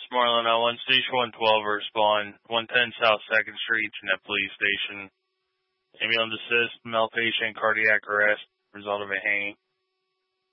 Westmoreland, 1 Station 112, respond 110 South 2nd Street, Jeanette Police Station. Ambulance assist, male patient, cardiac arrest, result of a hanging.